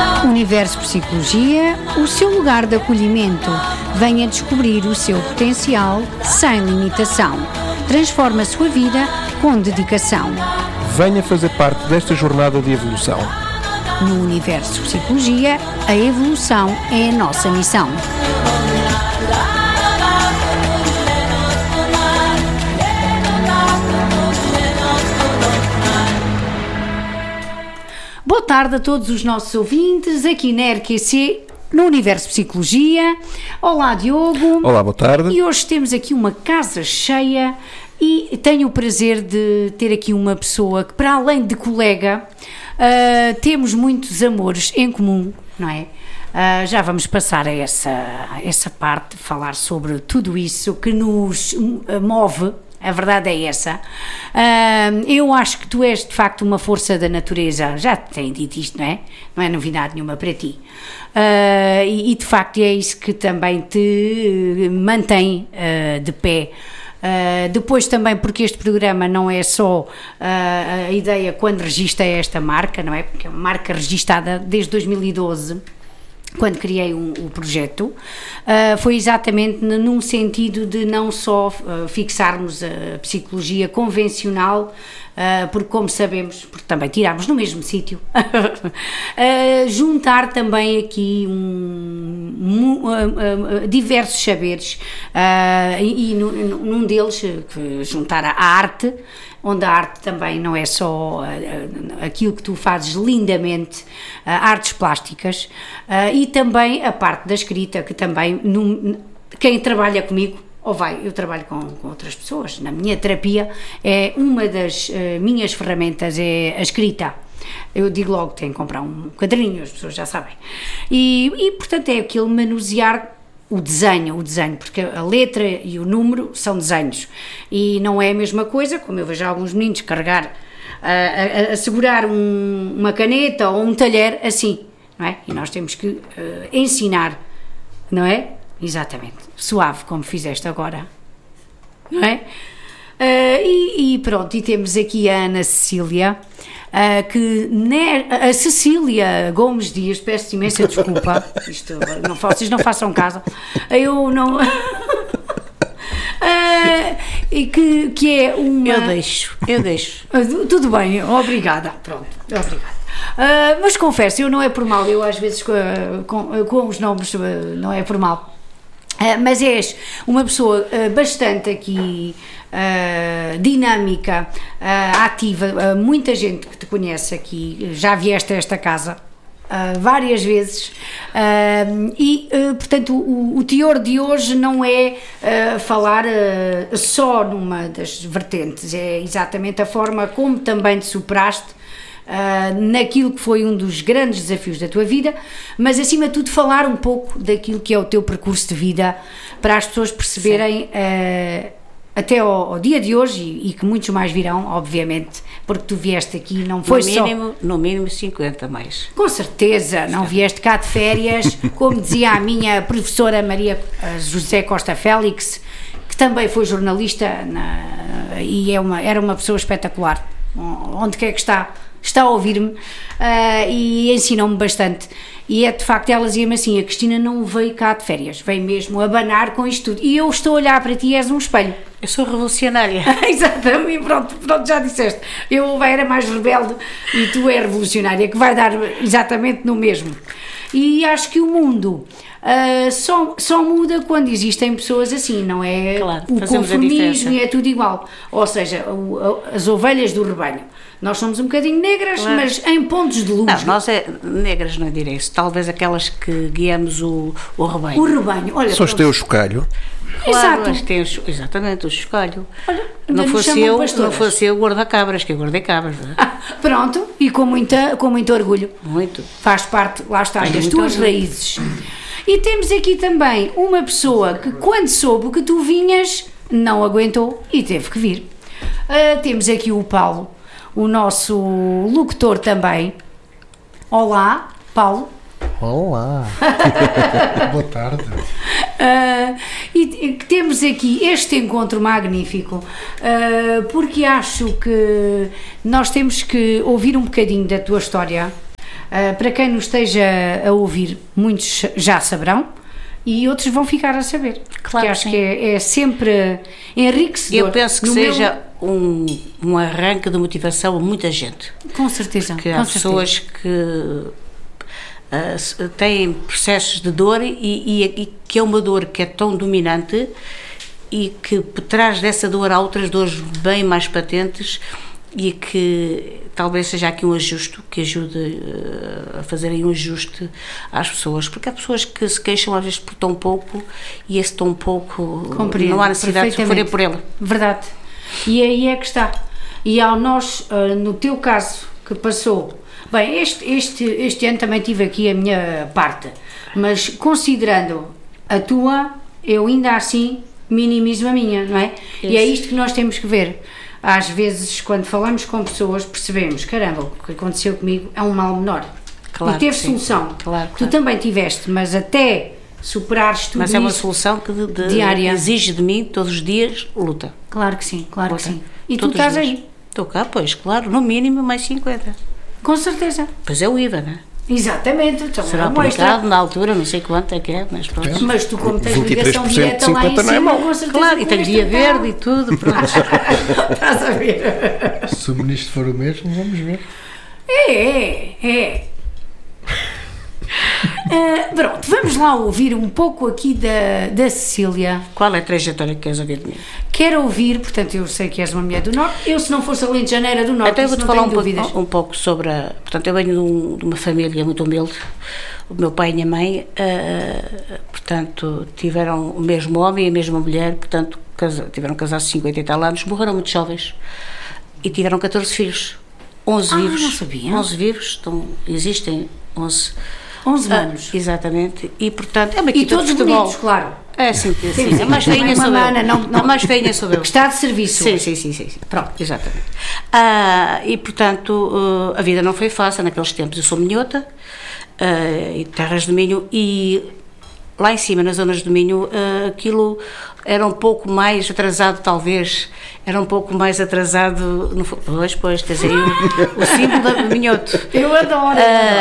Universo Psicologia, o seu lugar de acolhimento. Venha descobrir o seu potencial sem limitação. Transforma a sua vida com dedicação. Venha fazer parte desta jornada de evolução. No Universo Psicologia, a evolução é a nossa missão. Boa tarde a todos os nossos ouvintes aqui na RQC, no Universo Psicologia. Olá, Diogo. Olá, boa tarde. E hoje temos aqui uma casa cheia e tenho o prazer de ter aqui uma pessoa que, para além de colega, temos muitos amores em comum, não é? Já vamos passar a essa parte, falar sobre tudo isso que nos move. A verdade é essa. Eu acho que tu és de facto uma força da natureza. Já te tenho dito isto, não é? Não é novidade nenhuma para ti. E de facto é isso que também te mantém de pé. Depois também porque este programa não é só a ideia quando registra esta marca, não é? Porque é uma marca registada desde 2012. Quando criei o projeto, foi exatamente num sentido de não só fixarmos a psicologia convencional, porque como sabemos, porque também tirámos no mesmo sítio, juntar também aqui diversos saberes, e num deles juntar a arte, onde a arte também não é só aquilo que tu fazes lindamente, artes plásticas, e também a parte da escrita, que também quem trabalha comigo, eu trabalho com outras pessoas, na minha terapia, é uma das minhas ferramentas é a escrita. Eu digo logo que tenho que comprar um caderninho, as pessoas já sabem. E portanto é aquele manusear o desenho, porque a letra e o número são desenhos e não é a mesma coisa, como eu vejo alguns meninos carregar, a segurar uma caneta ou um talher assim, não é? E nós temos que ensinar, não é? Exatamente, suave, como fizeste agora, não é? E pronto, e temos aqui a Ana Cecília, a Cecília Gomes Dias, peço imensa desculpa, isto, vocês não façam caso, eu não... e que é uma... Eu deixo. Tudo bem, obrigada, pronto, obrigada. Mas confesso, eu não é por mal, eu às vezes com os nomes não é por mal. Mas és uma pessoa bastante aqui dinâmica, ativa, muita gente que te conhece aqui, já vieste a esta casa várias vezes, e portanto o teor de hoje não é falar só numa das vertentes, é exatamente a forma como também te superaste naquilo que foi um dos grandes desafios da tua vida, mas acima de tudo falar um pouco daquilo que é o teu percurso de vida, para as pessoas perceberem até ao dia de hoje, e que muitos mais virão, obviamente, porque tu vieste aqui, não foi no mínimo 50 mais. Com certeza, não vieste cá de férias, como dizia a minha professora Maria José Costa Félix, que também foi jornalista e era uma pessoa espetacular, onde quer que está a ouvir-me, e ensinou-me bastante, e é de facto, ela dizia-me assim: a Cristina não veio cá de férias, veio mesmo abanar com isto tudo, e eu estou a olhar para ti e és um espelho. Eu sou revolucionária. Exatamente, pronto, já disseste, eu era mais rebelde e tu és revolucionária, que vai dar exatamente no mesmo. E acho que o mundo só muda quando existem pessoas assim, não é? Claro, o conformismo é tudo igual, ou seja, as ovelhas do rebanho. Nós somos um bocadinho negras, claro, mas em pontos de luz. Não, nós negras não direi isso, talvez aquelas que guiamos o rebanho. O rebanho, olha. Só tem o chocalho. Claro, exato. Exatamente, o chocalho. Olha, não fosse eu guarda-cabras, que eu guardei cabras. Pronto, e com muito orgulho. Muito. Faz parte, lá está, das tuas raízes. E temos aqui também uma pessoa que, quando soube que tu vinhas, não aguentou e teve que vir. Temos aqui o Paulo, o nosso locutor também. Olá, Paulo. Olá, boa tarde. E temos aqui este encontro magnífico, porque acho que nós temos que ouvir um bocadinho da tua história, Para quem nos esteja a ouvir, muitos já saberão e outros vão ficar a saber. Claro, porque acho que é sempre enriquecedor. Eu penso que seja um arranque de motivação a muita gente. Com certeza. Porque há pessoas que têm processos de dor e que é uma dor que é tão dominante e que por trás dessa dor há outras dores bem mais patentes e que talvez seja aqui um ajuste que ajude a fazerem um ajuste às pessoas, porque há pessoas que se queixam às vezes por tão pouco e esse tão pouco não há necessidade de sofrer por ele. Verdade. E aí é que está. E ao nós, no teu caso, que passou, bem, este ano também tive aqui a minha parte, mas considerando a tua, eu ainda assim minimizo a minha, não é? Isso. E é isto que nós temos que ver. Às vezes, quando falamos com pessoas, percebemos, caramba, o que aconteceu comigo é um mal menor. Claro, e teve solução. Claro. Tu também tiveste, mas até superares tudo isso... Mas é uma solução que diária. Exige de mim, todos os dias, luta. Claro que sim, claro luta. Que sim. E todos tu estás aí? Estou cá, pois, claro, no mínimo mais 50. Com certeza. Pois é o IVA, não é? Exatamente. Então, será aplicado na altura, não sei quanto é que é, mas pronto. Mas tu como tens ligação direta lá em cima, não é com certeza. Claro, e tem dia verde e tudo, pronto. Estás a ver? Se o ministro for o mesmo, vamos ver. É. Pronto, vamos lá ouvir um pouco aqui da Cecília. Qual é a trajetória que queres ouvir de mim? Quero ouvir, portanto, eu sei que és uma mulher do Norte. Eu, se não fosse alentejaneira do Norte, então eu vou-te falar um pouco sobre sobre portanto, eu venho de uma família muito humilde. O meu pai e a minha mãe, portanto, tiveram o mesmo homem e a mesma mulher, portanto, tiveram casados 50 e tal anos, morreram muito jovens e tiveram 14 filhos. 11 vivos. Não sabia. 11 vivos, existem 11 anos. Exatamente. E, portanto, é uma equipa e todos de futebol. bonitos, claro. É, sim. A mais feinha sou eu. A mais feinha sou eu. Está de serviço. Sim. Pronto, exatamente. E, portanto, a vida não foi fácil naqueles tempos. Eu sou minhota, e terras de Minho, e lá em cima, nas zonas do Minho, aquilo era um pouco mais atrasado, talvez. Era um pouco mais atrasado. Pois, tens aí o símbolo da Minhoto. Eu adoro.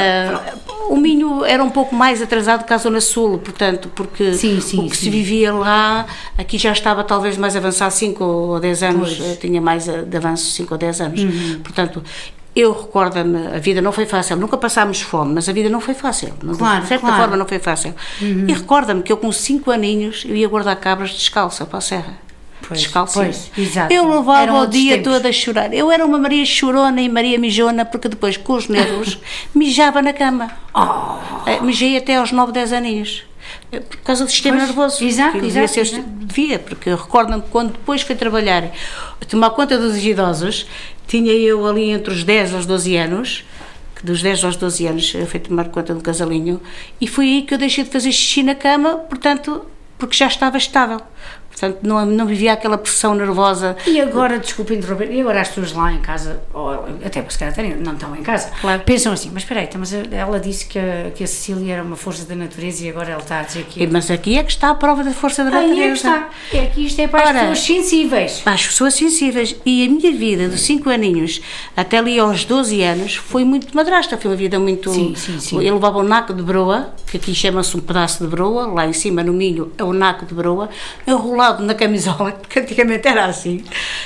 O Minho era um pouco mais atrasado que a Zona Sul, portanto, porque o que se vivia lá, aqui já estava talvez mais avançado, 5 ou 10 anos, tinha mais de avanço 5 ou 10 anos. Portanto, eu recordo-me, a vida não foi fácil, nunca passámos fome, mas a vida não foi fácil, de certa forma não foi fácil. E recordo-me que eu com 5 aninhos, eu ia guardar cabras descalça para a serra. Descalça. Exato. Eu levava o dia todo a chorar. Eu era uma Maria chorona e Maria mijona, porque depois, com os nervos, mijava na cama. Mijei até aos 9, 10 aninhos. Por causa do sistema nervoso. Exato. Devia, porque eu recordo-me quando depois fui trabalhar, tomar conta dos idosos, tinha eu ali entre os 10 aos 12 anos, dos 10 aos 12 anos, eu fui tomar conta do casalinho, e foi aí que eu deixei de fazer xixi na cama, portanto, porque já estava estável. Portanto, não vivia aquela pressão nervosa. E agora, desculpa interromper, e agora as pessoas lá em casa, ou até se calhar não estão em casa, claro, pensam assim, mas espera aí, mas ela disse que a Cecília era uma força da natureza e agora ela está a dizer que... Mas aqui é que está a prova da força da natureza. Aí é que está. É que isto é para as pessoas sensíveis. Para as pessoas sensíveis. E a minha vida, dos 5 aninhos até ali aos 12 anos, foi muito madrasta, foi uma vida muito... Sim. Eu levava um naco de broa, que aqui chama-se um pedaço de broa, lá em cima no Minho é o naco de broa, enrolado na camisola, porque antigamente era assim,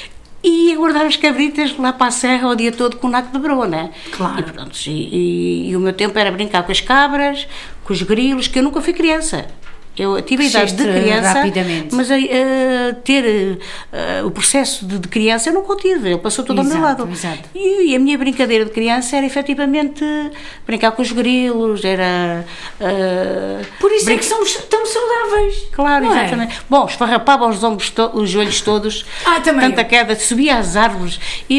e ia guardar as cabritas lá para a serra o dia todo com o naco de broa, né? Claro. E, pronto, e o meu tempo era brincar com as cabras, com os grilos, que eu nunca fui criança. Eu tive a idade de criança, mas ter o processo de criança eu não tive, ele passou todo ao meu lado. Exato. E a minha brincadeira de criança era efetivamente brincar com os grilos, era... Por isso é que somos tão saudáveis. Claro, exatamente. Bom, esfarrapava os ombros, os joelhos todos, tanta queda, subia às árvores,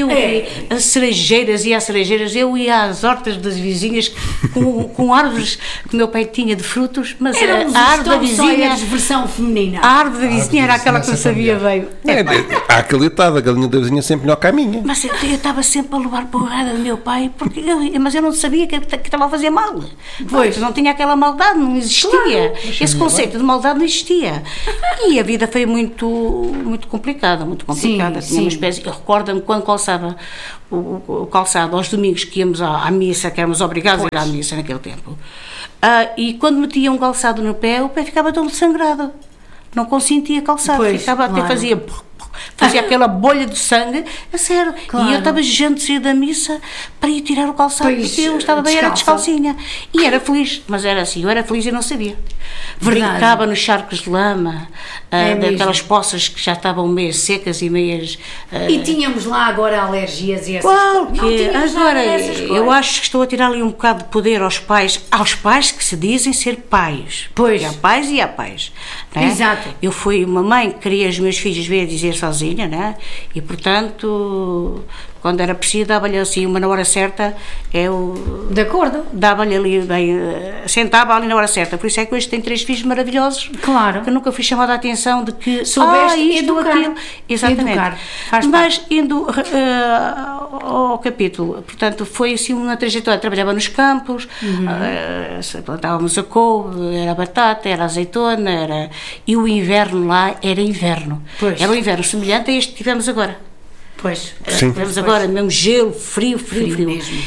às cerejeiras, eu ia às hortas das vizinhas com árvores que o meu pai tinha de frutos, mas a árvore da vizinha. Versão feminina. A árvore da vizinha era aquela que eu sabia bem. Há aquele ditado, a galinha da vizinha sempre melhor que a minha. Mas eu estava sempre a levar porrada do meu pai, mas eu não sabia que estava a fazer mal. Pois, não tinha aquela maldade, não existia. Claro, esse conceito de maldade não existia. E a vida foi muito complicada, muito complicada. Sim, sim. Eu recordo-me quando calçava o calçado aos domingos que íamos à missa, que éramos obrigados a ir à missa naquele tempo. E quando metia um calçado no pé, o pé ficava todo sangrado. Não consentia calçado, ficava, até fazia aquela bolha de sangue, a sério. Claro. E eu estava gente sair da missa para ir tirar o calçado, porque eu estava bem, era descalcinha. E era feliz, mas era assim, eu era feliz e não sabia. Verdade. Brincava nos charcos de lama, daquelas poças que já estavam meio secas e meias... E tínhamos lá agora alergias e essas coisas. Agora, eu acho que estou a tirar ali um bocado de poder aos pais que se dizem ser pais. Pois. Há pais e há pais. Né? Exato. Eu fui uma mãe que queria os meus filhos ver dizer sozinha, né? E portanto, quando era preciso, dava-lhe assim uma na hora certa, eu... De acordo. Dava-lhe ali, bem, sentava ali na hora certa. Por isso é que hoje tenho 3 filhos maravilhosos. Claro. Que nunca fui chamada a atenção de que... Soubeste educar. Aquilo. Exatamente. Educar. Mas indo ao capítulo, portanto, foi assim uma trajetória. Trabalhava nos campos, plantávamos a couve, era batata, era azeitona, e o inverno lá era inverno. Pois. Era um inverno semelhante a este que tivemos agora. Pois. Tivemos agora mesmo gelo, frio mesmo.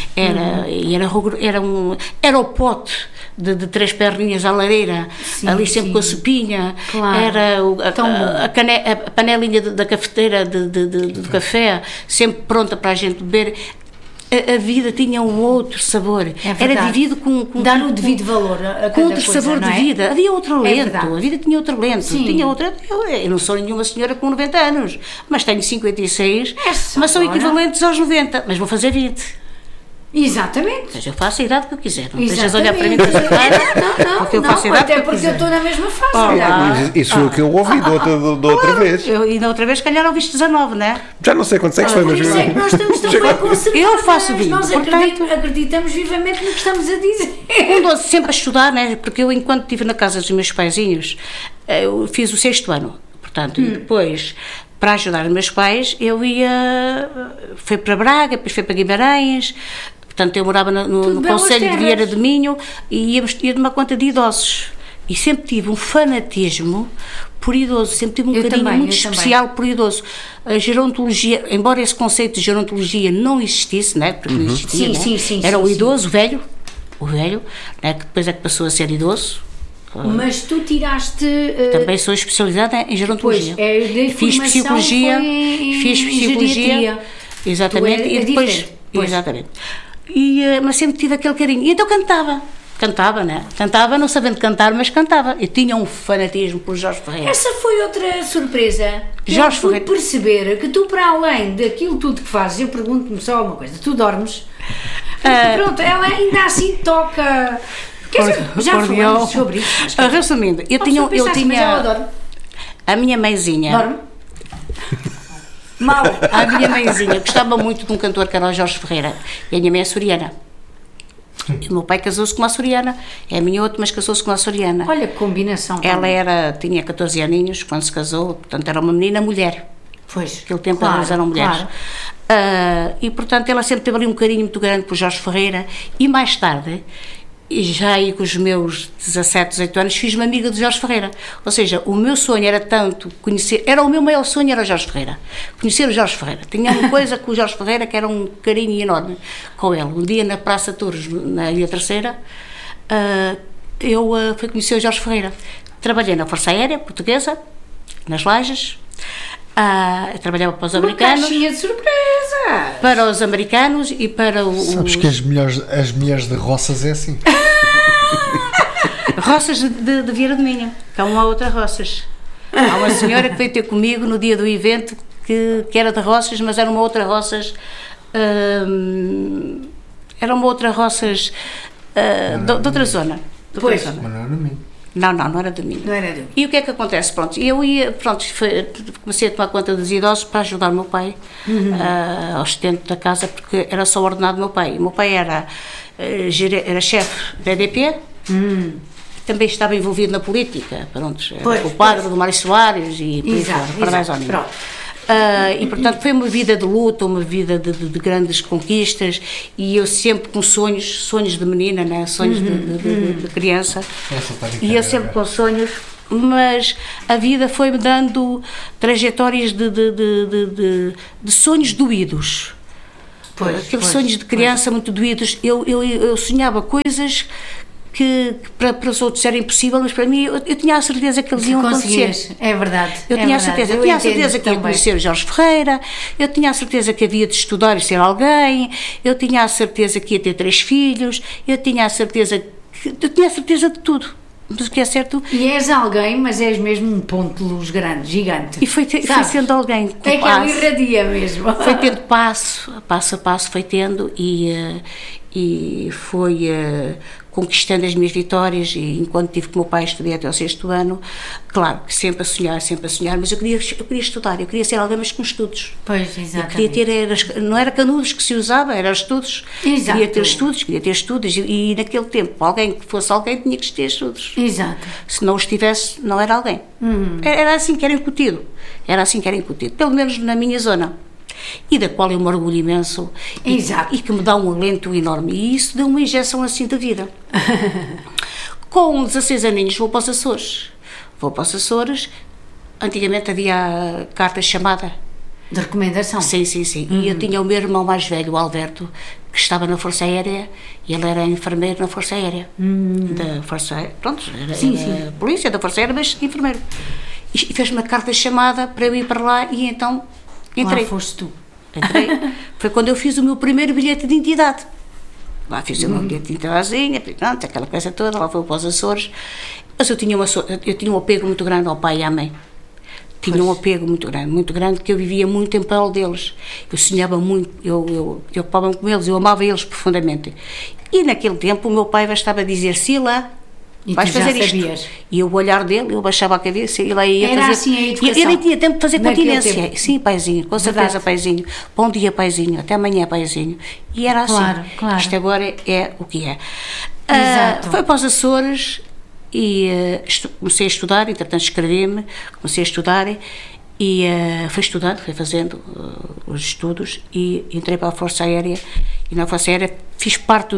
Era o pote de 3 perninhas à lareira, ali sempre com a sopinha, claro. Era a panelinha da cafeteira de café, sempre pronta para a gente beber. A vida tinha um outro sabor, era vivido com dar o devido valor a com outro coisa, sabor de vida, havia outro lento, a vida tinha outro lento, Sim. Eu não sou nenhuma senhora com 90 anos, mas tenho 56, mas são equivalentes aos 90, mas vou fazer 20. Exatamente. Mas eu faço a idade que eu quiser, não deixas olhar para mim com essa cara, porque eu faço a idade até porque eu estou na mesma fase. Isso foi o que eu ouvi da outra vez. E da outra vez, calhar, ouviste 19, não é? Já não sei quantos é que foi, mas... Por isso é que nós estamos também conservados. Eu faço 20, nós acreditamos vivamente no que estamos a dizer. Sempre a estudar, né? Porque eu, enquanto estive na casa dos meus paizinhos, eu fiz o 6º ano, portanto, e depois... Para ajudar os meus pais, eu fui para Braga, depois fui para Guimarães, portanto eu morava no Concelho de Vieira de Minho e ia de uma conta de idosos. E sempre tive um fanatismo por idoso, sempre tive um carinho muito especial por idoso. A gerontologia, embora esse conceito de gerontologia não existisse, né, porque não existia, sim, era o idoso, o velho, né, que depois é que passou a ser idoso. Mas tu tiraste... Também sou especializada em gerontologia. Fiz psicologia. Exatamente. E depois... Exatamente. Mas sempre tive aquele carinho. E então cantava, né? Cantava, não sabendo cantar, mas cantava. Eu tinha um fanatismo por Jorge Ferreira. Essa foi outra surpresa. Jorge Ferreira. Perceber que tu, para além daquilo tudo que fazes, eu pergunto-me só uma coisa, tu dormes? Pronto, ela ainda assim toca... já falamos sobre isso. Resumindo, eu tinha a minha mãezinha. Dorme? Mal. A minha mãezinha gostava muito de um cantor que era o Jorge Ferreira. E a minha mãe é açoriana. E o meu pai casou-se com uma açoriana. É a minha outra, mas casou-se com uma açoriana. Olha que combinação. Ela tinha 14 aninhos quando se casou, portanto era uma menina mulher. Pois. Naquele tempo elas eram mulheres. Claro. E portanto ela sempre teve ali um carinho muito grande por Jorge Ferreira. E mais tarde... E já aí com os meus 17, 18 anos fiz-me amiga de Jorge Ferreira. Ou seja, o meu sonho era tanto conhecer... o meu maior sonho era o Jorge Ferreira. Conhecer o Jorge Ferreira. Tinha uma coisa com o Jorge Ferreira que era um carinho enorme com ele. Um dia na Praça Torres, na Ilha Terceira, eu fui conhecer o Jorge Ferreira. Trabalhei na Força Aérea Portuguesa, nas Lajes. Eu trabalhava para os americanos. Uma caixinha de surpresa! Para os americanos e para Sabes que as mulheres de Roças é assim. Roças de Vieira de Minho, que é uma outra Roças. Há uma senhora que veio ter comigo no dia do evento que era de Roças, mas era uma outra Roças. Era uma outra Roças de outra zona. Pois. Mas não era mim. Não era de mim. Não era de mim. E o que é que acontece? Pronto, eu comecei a tomar conta dos idosos para ajudar o meu pai ao sustento da casa, porque era só ordenado do meu pai. O meu pai era chefe da EDP, também estava envolvido na política, pronto, Pois, o padre do Mário Soares e por aí fora, para mais ou menos. Pronto. E portanto foi uma vida de luta, uma vida de grandes conquistas, e eu sempre com sonhos de menina, né? Sonhos de criança, e eu sempre com sonhos, mas a vida foi-me dando trajetórias de sonhos doídos. Aqueles sonhos de criança muito doídos. Eu sonhava coisas que para os outros era impossível, mas para mim eu tinha a certeza que eles iam acontecer. É verdade. Eu tinha a certeza que ia conhecer o Jorge Ferreira, eu tinha a certeza que havia de estudar e ser alguém, eu tinha a certeza que ia ter 3 filhos, eu tinha a certeza de tudo. Mas o que é certo... E és alguém, mas és mesmo um ponto de luz grande, gigante. E foi sendo alguém. É que ela irradia mesmo. Foi tendo passo a passo foi tendo, e foi conquistando as minhas vitórias, e enquanto tive com o meu pai, estudei até ao 6º ano, claro, que sempre a sonhar, mas eu queria estudar, eu queria ser alguém, mas com estudos. Pois, exatamente. Eu queria ter, não era canudos que se usava, eram estudos. Exato. Queria ter estudos, e naquele tempo, alguém que fosse alguém tinha que ter estudos. Exato. Se não os tivesse, não era alguém. Era assim que era incutido, pelo menos na minha zona. E da qual eu me orgulho imenso. Exato. E que me dá um alento enorme. E isso deu uma injeção assim da vida. Com 16 aninhos vou para os Açores. Antigamente havia a carta chamada. De recomendação. Sim. E eu tinha o meu irmão mais velho, o Alberto, que estava na Força Aérea, e ele era enfermeiro na Força Aérea. Da Força Aérea. Pronto, era polícia da Força Aérea, mas enfermeiro. E fez-me uma carta chamada para eu ir para lá, e então entrei. Lá foste tu. Entrei. Foi quando eu fiz o meu primeiro bilhete de identidade. Lá fiz o meu bilhete de identidadezinha, pronto, aquela coisa toda, lá fui para os Açores. Mas eu tinha um apego muito grande ao pai e à mãe. Tinha um apego muito grande, que eu vivia muito em prol deles. Eu sonhava muito, eu ocupava-me com eles, eu amava eles profundamente. E naquele tempo o meu pai bastava dizer: Sila, vais fazer isto. E o olhar dele, eu baixava a cabeça e lá ia era fazer. Assim a educação. Eu nem tinha tempo de fazer continência. Tempo. Sim, paizinho, com certeza, paizinho. Bom dia, paizinho, até amanhã, paizinho. E era assim. Claro. Isto agora é o que é. Exato. Foi para os Açores e comecei a estudar, entretanto escrevi-me, comecei a estudar e fui fazendo os estudos, e entrei para a Força Aérea, e na Força Aérea fiz parte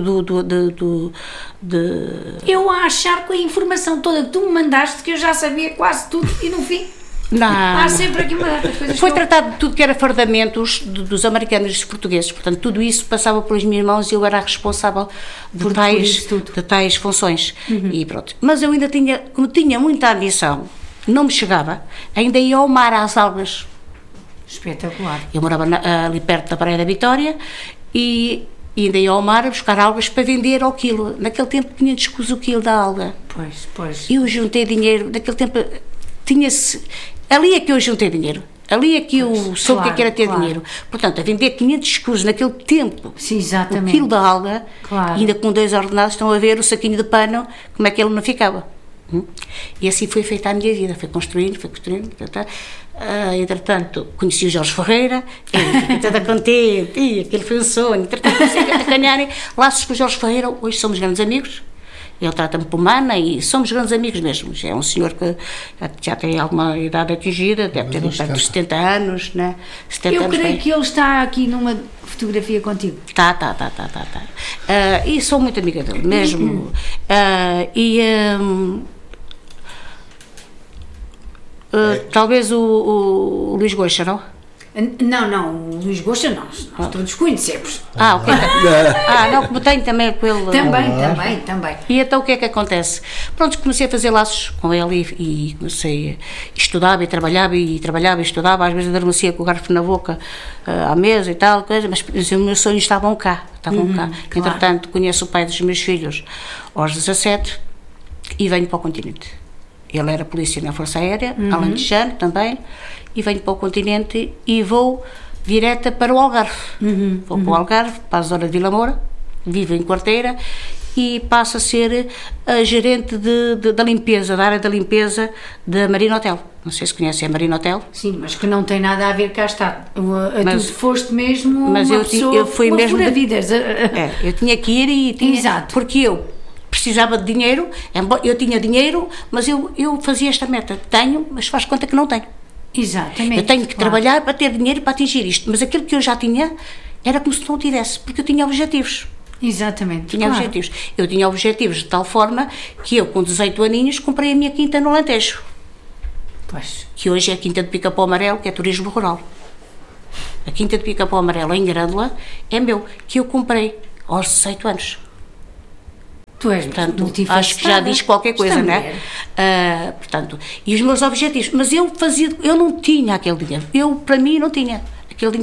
Eu a achar com a informação toda que tu me mandaste, que eu já sabia quase tudo, e no fim há sempre aqui uma data de coisas. Foi tratado de tudo que era fardamentos dos americanos e dos portugueses, portanto tudo isso passava pelas minhas mãos, e eu era a responsável de tais funções. E pronto. Mas eu ainda como tinha muita ambição, não me chegava, ainda ia ao mar, às algas. Espetacular. Eu morava ali perto da Praia da Vitória, e ainda ia ao mar a buscar algas para vender ao quilo. Naquele tempo 500 cus o quilo da alga. Pois. Eu juntei dinheiro, naquele tempo tinha-se... Ali é que eu juntei dinheiro. Ali é que eu soube o que era ter dinheiro. Portanto, a vender 500 cruzes naquele tempo, sim, exatamente, o quilo da alga, ainda com 2 ordenados, estão a ver o saquinho de pano, como é que ele não ficava. E assim foi feita a minha vida, foi construindo. Entretanto, conheci o Jorge Ferreira, fiquei toda contente, e aquele foi um sonho. Entretanto, comecei a ganhar laços com o Jorge Ferreira, hoje somos grandes amigos. Ele trata-me por mana e somos grandes amigos mesmo. É um senhor que já tem alguma idade atingida, deve ter perto dos 70 anos, né? 70 eu anos creio bem. que ele está aqui numa fotografia contigo. Tá. E sou muito amiga dele, mesmo. Talvez o Luís Goxa, não? Não, o Luís Goxa nós todos conhecemos. Ok. Não, como tenho também com ele. Também. E então o que é que acontece? Pronto, comecei a fazer laços com ele e comecei a estudar e trabalhava e estudava, às vezes adormecia com o garfo na boca à mesa e tal, coisa, mas os meus sonhos estavam cá. Claro. Entretanto, conheço o pai dos meus filhos aos 17 e venho para o continente. Ele era polícia na Força Aérea, alentejano também, e venho para o continente e vou direta para o Algarve. Vou para o Algarve, para a zona de Vila Moura, vivo em Quarteira, e passo a ser a gerente da limpeza, da área da limpeza da Marina Hotel. Não sei se conhecem a Marina Hotel. Sim, mas que não tem nada a ver cá está. Tu foste mesmo mas uma pessoa, eu fui uma mesmo fura-vidas. Eu tinha que ir Exato. Porque eu precisava de dinheiro, eu tinha dinheiro, mas eu fazia esta meta, tenho, mas faz conta que não tenho. Exatamente. Eu tenho que trabalhar para ter dinheiro para atingir isto, mas aquilo que eu já tinha era como se não tivesse, porque eu tinha objetivos. Exatamente. Tinha objetivos. Eu tinha objetivos de tal forma que eu, com 18 aninhos, comprei a minha quinta no Alentejo. Pois. Que hoje é a Quinta de Pica-Pau Amarelo, que é turismo rural. A Quinta de Pica-Pau Amarelo, em Grândola, é meu, que eu comprei aos 18 anos. Tu és, portanto, acho que já diz qualquer coisa, não é? Portanto, e os meus objetivos, mas eu não tinha aquele dinheiro, para mim não tinha.